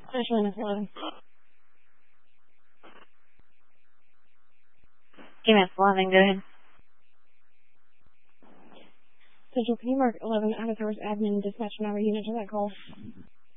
Central MS 11. MS 11, go ahead. Central, can you mark 11 out of hours admin and dispatch an hour unit to that call?